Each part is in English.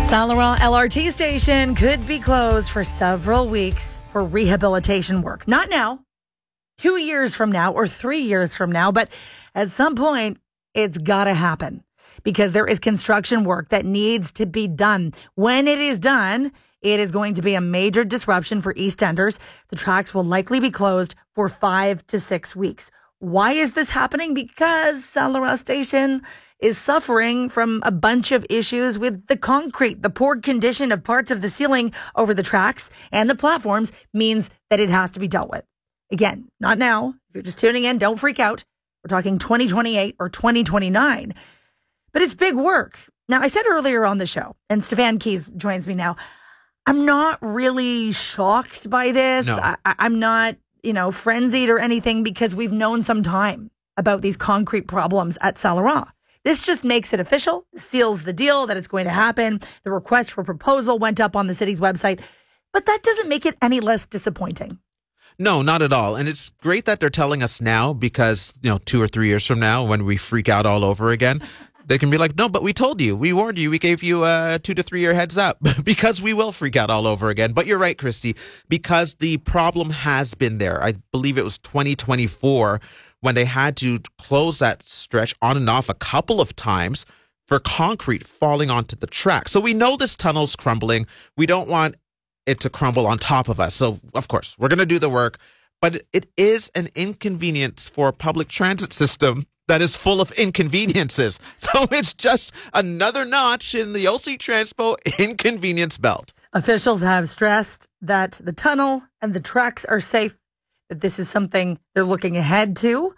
Saint Laurent LRT station could be closed for several weeks for rehabilitation work. Not now, 2 years from now, or 3 years from now, but at some point, it's got to happen because there is construction work that needs to be done. When it is done, it is going to be a major disruption for EastEnders. The tracks will likely be closed for 5 to 6 weeks. Why is this happening? Because Saint Laurent station is suffering from a bunch of issues with the concrete. The poor condition of parts of the ceiling over the tracks and the platforms means that it has to be dealt with. Again, not now. If you're just tuning in, don't freak out. We're talking 2028 or 2029. But it's big work. Now, I said earlier on the show, and Stefan Keys joins me now, I'm not really shocked by this. No. I'm not, frenzied or anything because we've known some time about these concrete problems at Saint Laurent. This just makes it official, seals the deal that it's going to happen. The request for proposal went up on the city's website, but that doesn't make it any less disappointing. No, not at all. And it's great that they're telling us now because, 2 or 3 years from now, when we freak out all over again, they can be like, no, but we told you, we warned you, we gave you a 2 to 3 year heads up because we will freak out all over again. But you're right, Christy, because the problem has been there. I believe it was 2024 when they had to close that stretch on and off a couple of times for concrete falling onto the track. So we know this tunnel's crumbling. We don't want it to crumble on top of us. So, of course, we're going to do the work. But it is an inconvenience for a public transit system that is full of inconveniences. So it's just another notch in the OC Transpo inconvenience belt. Officials have stressed that the tunnel and the tracks are safe, that this is something they're looking ahead to.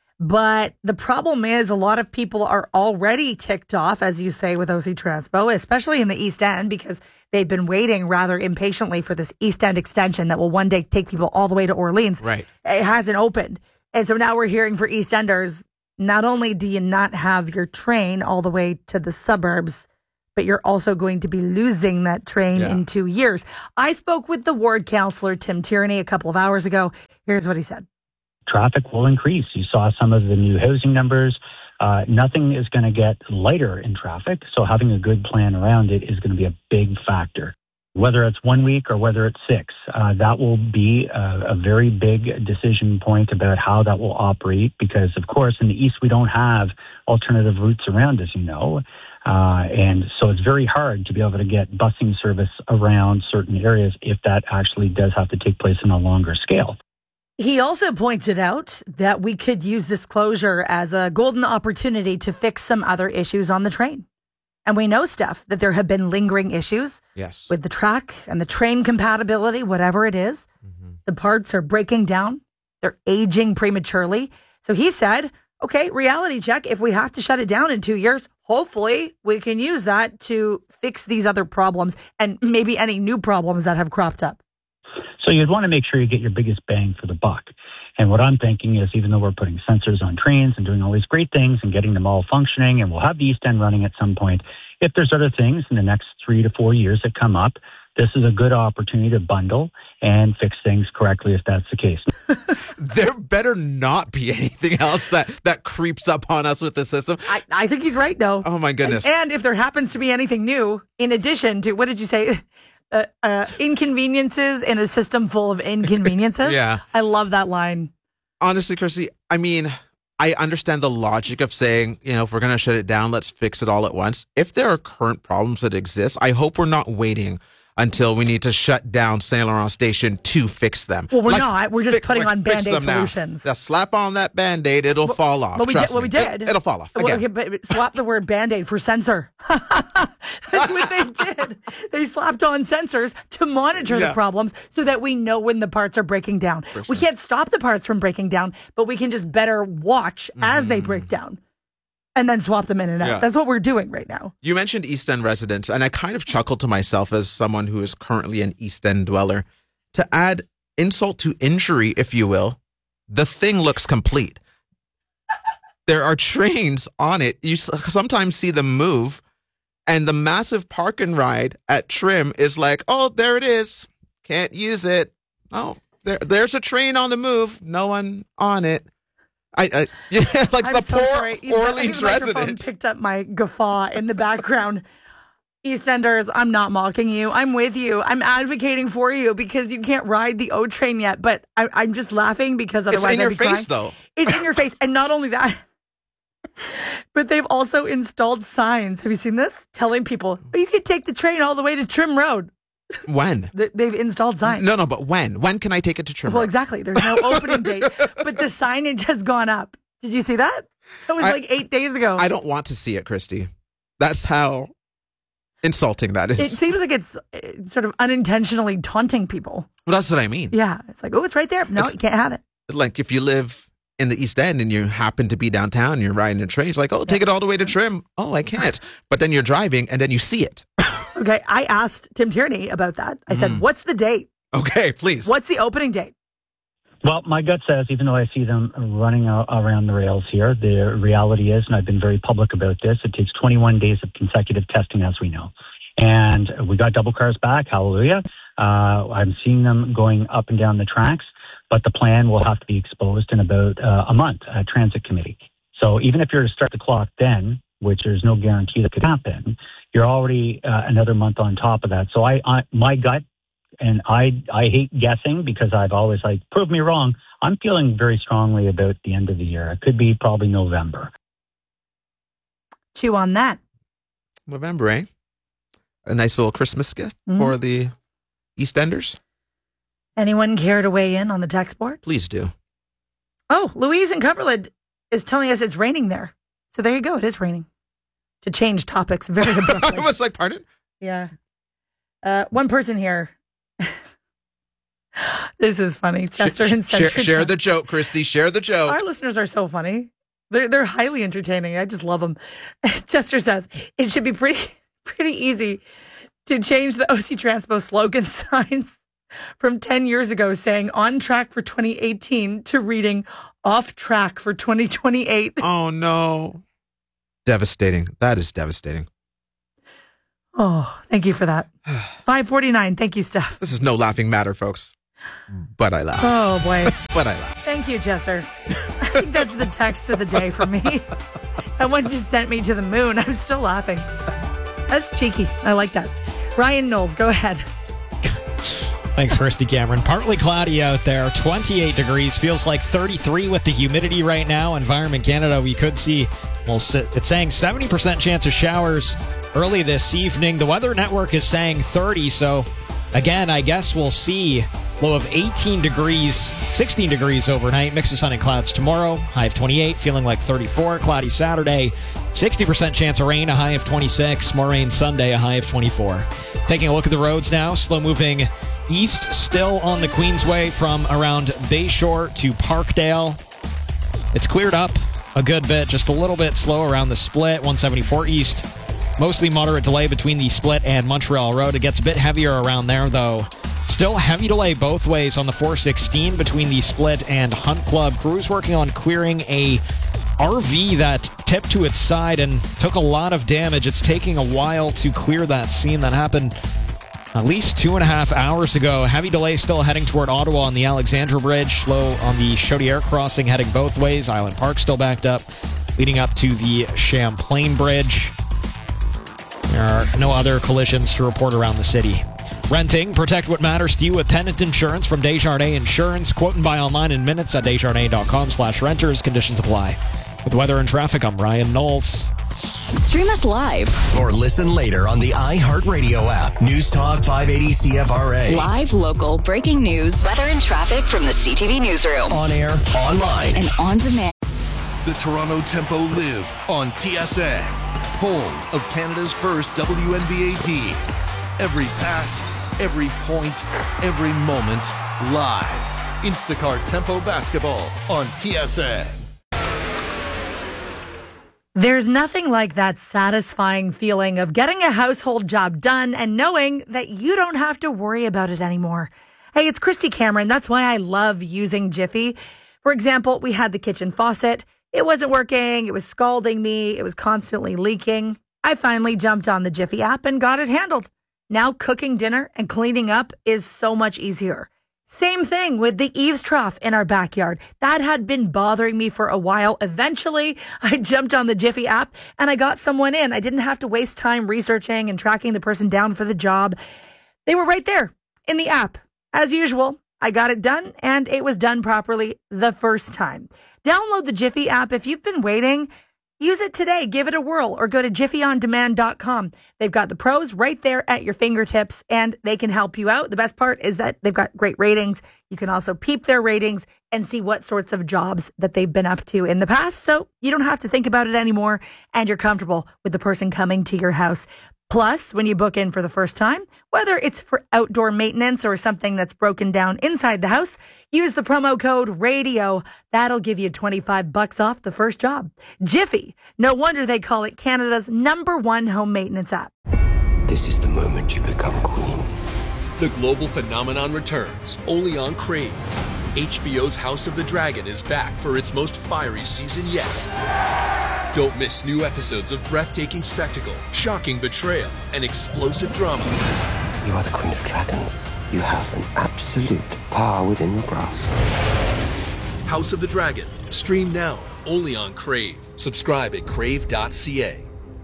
But the problem is a lot of people are already ticked off, as you say, with OC Transpo, especially in the East End, because they've been waiting rather impatiently for this East End extension that will one day take people all the way to Orleans. Right. It hasn't opened. And so now we're hearing for EastEnders, not only do you not have your train all the way to the suburbs, but you're also going to be losing that train in 2 years. I spoke with the ward councillor, Tim Tierney, a couple of hours ago. Here's what he said. Traffic will increase. You saw some of the new housing numbers. Nothing is going to get lighter in traffic. So having a good plan around it is going to be a big factor. Whether it's 1 week or whether it's 6, that will be a very big decision point about how that will operate. Because, of course, in the east, we don't have alternative routes around, as you know. And so it's very hard to be able to get busing service around certain areas if that actually does have to take place on a longer scale. He also pointed out that we could use this closure as a golden opportunity to fix some other issues on the train. And we know, Steph, that there have been lingering issues with the track and the train compatibility, whatever it is. Mm-hmm. The parts are breaking down. They're aging prematurely. So he said, okay, reality check. If we have to shut it down in 2 years, hopefully we can use that to fix these other problems and maybe any new problems that have cropped up. So you'd want to make sure you get your biggest bang for the buck. And what I'm thinking is, even though we're putting sensors on trains and doing all these great things and getting them all functioning, and we'll have the East End running at some point, if there's other things in the next 3 to 4 years that come up, this is a good opportunity to bundle and fix things correctly if that's the case. There better not be anything else that creeps up on us with the system. I think he's right, though. Oh, my goodness. And if there happens to be anything new, in addition to, what did you say? Inconveniences in a system full of inconveniences. Yeah. I love that line. Honestly, Chrissy, I mean, I understand the logic of saying, if we're going to shut it down, let's fix it all at once. If there are current problems that exist, I hope we're not waiting until we need to shut down Saint Laurent Station to fix them. Well, we're not. We're just putting on Band-Aid solutions. Now, slap on that Band-Aid, it'll fall off. We did. It'll fall off. Again. Okay, but swap the word Band-Aid for sensor. That's what they did. They slapped on sensors to monitor the problems so that we know when the parts are breaking down. Sure. We can't stop the parts from breaking down, but we can just better watch as they break down. And then swap them in and out. Yeah. That's what we're doing right now. You mentioned East End residents, and I kind of chuckled to myself as someone who is currently an East End dweller. To add insult to injury, if you will, the thing looks complete. There are trains on it. You sometimes see them move, and the massive park and ride at Trim is like, oh, there it is. Can't use it. Oh, there's a train on the move. No one on it. Like I'm the poor Orleans resident picked up my guffaw in the background. EastEnders, I'm not mocking you. I'm with you. I'm advocating for you because you can't ride the O train yet. But I'm just laughing because otherwise It's in I'd your be face, crying. though. It's in your face. And not only that, but they've also installed signs. Have you seen this? Telling people, oh, you can take the train all the way to Trim Road. When? They've installed signs. No, but when? When can I take it to Trim Well, Road? exactly. There's no opening date, but the signage has gone up. Did you see that? That was like 8 days ago. I don't want to see it, Christy. That's how insulting that is. It seems like it's sort of unintentionally taunting people. Well, that's what I mean. Yeah. It's like, oh, it's right there. No, you can't have it. Like if you live in the East End and you happen to be downtown and you're riding a train, it's like, oh, take it all the way to Trim. Oh, I can't. But then you're driving and then you see it. Okay. I asked Tim Tierney about that. I said, what's the date? Okay, please. What's the opening date? Well, my gut says, even though I see them running around the rails here, the reality is, and I've been very public about this, it takes 21 days of consecutive testing, as we know. And we got double cars back. Hallelujah. I'm seeing them going up and down the tracks, but the plan will have to be exposed in about a month at Transit Committee. So even if you're to start the clock then, which there's no guarantee that could happen, you're already another month on top of that. So my gut, and I hate guessing because I've always prove me wrong. I'm feeling very strongly about the end of the year. It could be probably November. Chew on that. November, eh? A nice little Christmas gift for the EastEnders. Anyone care to weigh in on the text board? Please do. Oh, Louise in Cumberland is telling us it's raining there. So there you go. It is raining. To change topics very abruptly. I was like, pardon? Yeah. One person here. This is funny. Chester and Century. Share the joke, Christy. Share the joke. Our listeners are so funny. They're highly entertaining. I just love them. Chester says it should be pretty easy to change the OC Transpo slogan signs from 10 years ago saying on track for 2018 to reading off track for 2028. Oh, no. Devastating. That is devastating. Oh, thank you for that. 549. Thank you, Steph. This is no laughing matter, folks. But I laugh. Oh, boy. But I laugh. Thank you, Chester. I think that's the text of the day for me. That one just sent me to the moon. I'm still laughing. That's cheeky. I like that. Ryan Knowles, go ahead. Thanks, Christy Cameron. Partly cloudy out there, 28 degrees. Feels like 33 with the humidity right now. Environment Canada, we could see, it's saying 70% chance of showers early this evening. The Weather Network is saying 30, so again, I guess we'll see low of 18 degrees, 16 degrees overnight. Mix of sun and clouds tomorrow. High of 28, feeling like 34. Cloudy Saturday. 60% chance of rain, a high of 26. More rain Sunday, a high of 24. Taking a look at the roads now. Slow moving east, still on the Queensway from around Bayshore to Parkdale. It's cleared up a good bit, just a little bit slow around the split. 174 east. Mostly moderate delay between the split and Montreal Road. It gets a bit heavier around there, though. Still heavy delay both ways on the 416 between the split and Hunt Club. Crews working on clearing a RV that tipped to its side and took a lot of damage. It's taking a while to clear that scene. That happened at least 2.5 hours ago. Heavy delay still heading toward Ottawa on the Alexandra Bridge. Slow on the Chaudière crossing heading both ways. Island Park still backed up, leading up to the Champlain Bridge. There are no other collisions to report around the city. Renting, protect what matters to you with tenant insurance from Desjardins Insurance. Quote and buy online in minutes at desjardins.com/renters. Conditions apply. With weather and traffic, I'm Ryan Knowles. Stream us live or listen later on the iHeartRadio app. News Talk 580 CFRA. Live, local, breaking news, weather and traffic from the CTV newsroom. On air, online, and on demand. The Toronto Tempo live on TSN, home of Canada's first WNBA team. Every pass, every point, every moment, live. Instacart Tempo Basketball on TSN. There's nothing like that satisfying feeling of getting a household job done and knowing that you don't have to worry about it anymore. Hey, it's Christy Cameron. That's why I love using Jiffy. For example, we had the kitchen faucet. It wasn't working. It was scalding me. It was constantly leaking. I finally jumped on the Jiffy app and got it handled. Now cooking dinner and cleaning up is so much easier. Same thing with the eaves trough in our backyard. That had been bothering me for a while. Eventually, I jumped on the Jiffy app and I got someone in. I didn't have to waste time researching and tracking the person down for the job. They were right there in the app. As usual, I got it done and it was done properly the first time. Download the Jiffy app if you've been waiting. Use it today. Give it a whirl or go to jiffyondemand.com. They've got the pros right there at your fingertips and they can help you out. The best part is that they've got great ratings. You can also peep their ratings and see what sorts of jobs that they've been up to in the past. So you don't have to think about it anymore and you're comfortable with the person coming to your house. Plus, when you book in for the first time, whether it's for outdoor maintenance or something that's broken down inside the house, use the promo code RADIO. That'll give you $25 off the first job. Jiffy. No wonder they call it Canada's #1 home maintenance app. This is the moment you become queen. The global phenomenon returns, only on Crave. HBO's House of the Dragon is back for its most fiery season yet. Don't miss new episodes of breathtaking spectacle, shocking betrayal, and explosive drama. You are the queen of dragons. You have an absolute power within your grasp. House of the Dragon. Stream now, only on Crave. Subscribe at crave.ca.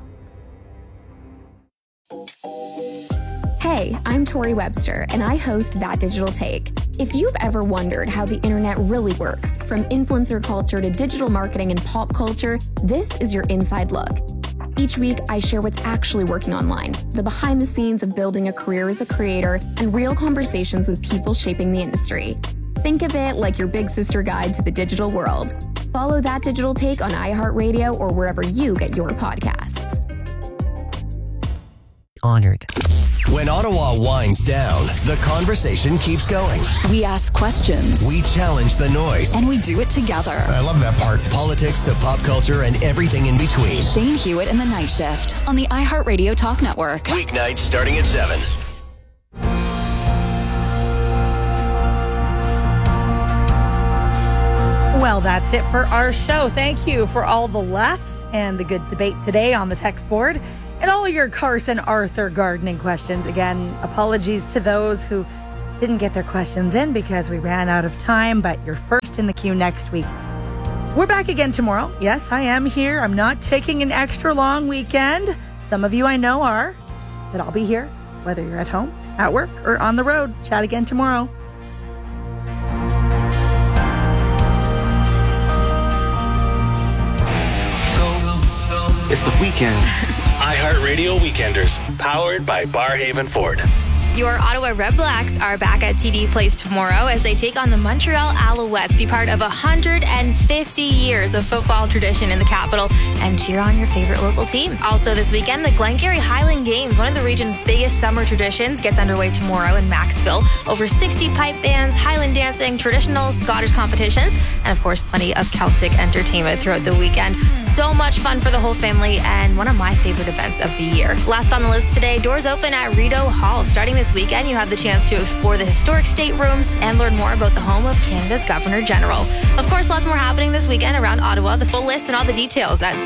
Hey, I'm Tori Webster, and I host That Digital Take. If you've ever wondered how the internet really works, from influencer culture to digital marketing and pop culture, this is your inside look. Each week, I share what's actually working online, the behind the scenes of building a career as a creator, and real conversations with people shaping the industry. Think of it like your big sister guide to the digital world. Follow That Digital Take on iHeartRadio or wherever you get your podcasts. Honored. When Ottawa winds down, the conversation keeps going. We ask questions. We challenge the noise. And we do it together. I love that part. Politics to pop culture and everything in between. Shane Hewitt and the Night Shift on the iHeartRadio Talk Network. Weeknights starting at 7. Well, that's it for our show. Thank you for all the laughs and the good debate today on the text board and all your Carson Arthur gardening questions. Again, apologies to those who didn't get their questions in because we ran out of time, but you're first in the queue next week. We're back again tomorrow. Yes, I am here. I'm not taking an extra long weekend. Some of you I know are, but I'll be here, whether you're at home, at work, or on the road. Chat again tomorrow. It's the weekend. iHeartRadio Weekenders, powered by Barhaven Ford. Your Ottawa Red Blacks are back at TD Place tomorrow as they take on the Montreal Alouettes, be part of 150 years of football tradition in the capital, and cheer on your favorite local team. Also this weekend, the Glengarry Highland Games, one of the region's biggest summer traditions, gets underway tomorrow in Maxville. Over 60 pipe bands, Highland dancing, traditional Scottish competitions, and of course, plenty of Celtic entertainment throughout the weekend. So much fun for the whole family and one of my favorite events of the year. Last on the list today, doors open at Rideau Hall. Starting this weekend, you have the chance to explore the historic staterooms and learn more about the home of Canada's Governor General. Of course, lots more happening this weekend around Ottawa. The full list and all the details at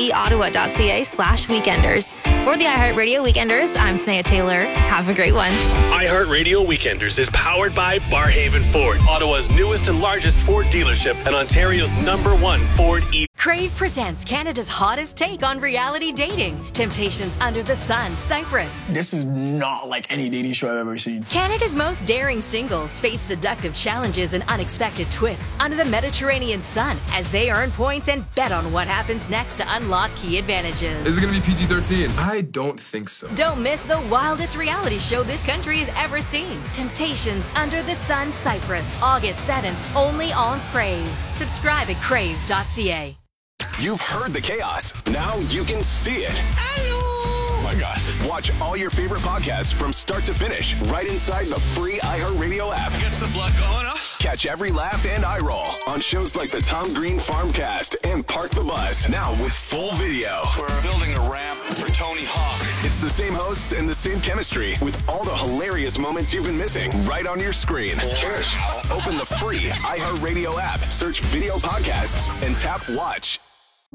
ctvottawa.ca/weekenders. For the iHeartRadio Weekenders, I'm Tanea Taylor. Have a great one. iHeartRadio Weekenders is powered by Barhaven Ford, Ottawa's newest and largest Ford dealership and Ontario's #1 Ford E. Crave presents Canada's hottest take on reality dating. Temptations Under the Sun, Cyprus. This is not like any dating show I've ever seen. Canada's most daring singles face seductive challenges and unexpected twists under the Mediterranean sun as they earn points and bet on what happens next to unlock key advantages. Is it going to be PG-13? I don't think so. Don't miss the wildest reality show this country has ever seen. Temptations Under the Sun, Cyprus, August 7th, only on Crave. Subscribe at crave.ca. You've heard the chaos. Now you can see it. Oh my gosh. Watch all your favorite podcasts from start to finish right inside the free iHeartRadio app. Gets the blood going, huh? Catch every laugh and eye roll on shows like the Tom Green Farmcast and Park the Bus. Now with full video. We're building a ramp for Tony Hawk. It's the same hosts and the same chemistry with all the hilarious moments you've been missing right on your screen. Cheers. Open the free iHeartRadio app, search video podcasts, and tap watch.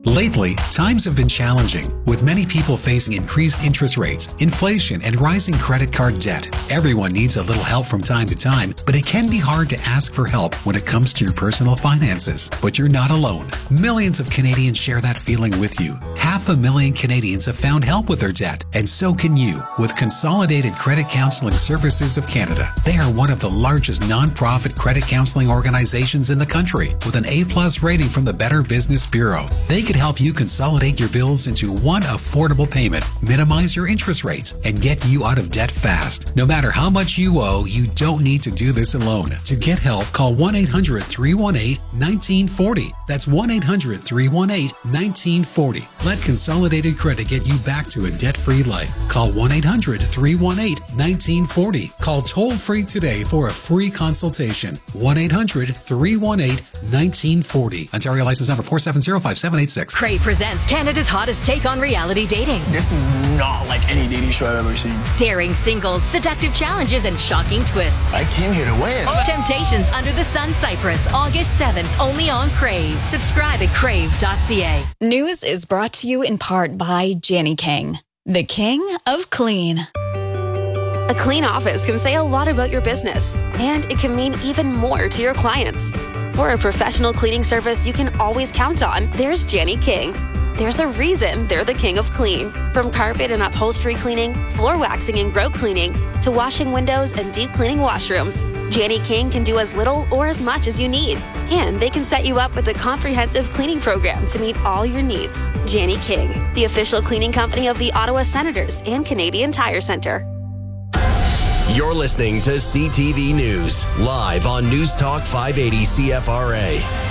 Lately, times have been challenging, with many people facing increased interest rates, inflation, and rising credit card debt. Everyone needs a little help from time to time, but it can be hard to ask for help when it comes to your personal finances. But you're not alone. Millions of Canadians share that feeling with you. 500,000 Canadians have found help with their debt, and so can you with Consolidated Credit Counseling Services of Canada. They are one of the largest non-profit credit counseling organizations in the country, with an A+ rating from the Better Business Bureau. They could help you consolidate your bills into one affordable payment, minimize your interest rates, and get you out of debt fast. No matter how much you owe, you don't need to do this alone. To get help, call 1-800-318-1940. That's 1-800-318-1940. Let Consolidated Credit get you back to a debt-free life. Call 1-800-318-1940. Call toll-free today for a free consultation. 1-800-318-1940. Ontario license number 4705786. Crave presents Canada's hottest take on reality dating. This is not like any dating show I've ever seen. Daring singles, seductive challenges, and shocking twists. I came here to win. Temptations Under the Sun Cyprus, August 7th, only on Crave. Subscribe at crave.ca. News is brought to you in part by Jenny King, the king of clean. A clean office can say a lot about your business, and it can mean even more to your clients. For a professional cleaning service you can always count on, there's Jenny King. There's a reason they're the king of clean. From carpet and upholstery cleaning, floor waxing and grout cleaning, to washing windows and deep cleaning washrooms, Jenny King can do as little or as much as you need. And they can set you up with a comprehensive cleaning program to meet all your needs. Jenny King, the official cleaning company of the Ottawa Senators and Canadian Tire Centre. You're listening to CTV News, live on News Talk 580 CFRA.